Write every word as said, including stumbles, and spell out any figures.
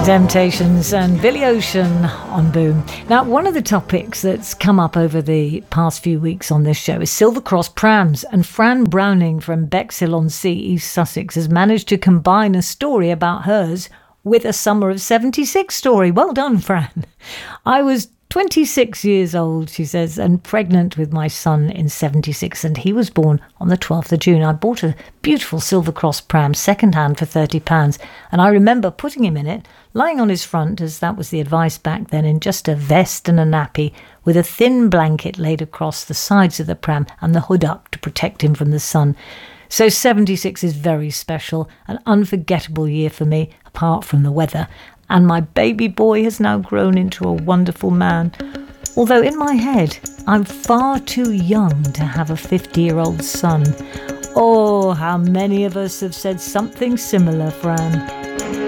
Temptations and Billy Ocean on Boom. Now, one of the topics that's come up over the past few weeks on this show is Silver Cross prams, and Fran Browning from Bexhill-on-Sea, East Sussex, has managed to combine a story about hers with a Summer of seventy-six story. Well done, Fran. I was twenty-six years old, she says, and pregnant with my son in seventy-six, and he was born on the twelfth of June. I bought a beautiful Silver Cross pram second-hand for thirty pounds, and I remember putting him in it, lying on his front, as that was the advice back then, in just a vest and a nappy, with a thin blanket laid across the sides of the pram and the hood up to protect him from the sun. So seventy-six is very special, an unforgettable year for me, apart from the weather. And my baby boy has now grown into a wonderful man. Although in my head, I'm far too young to have a fifty-year-old son. Oh, how many of us have said something similar, Fran.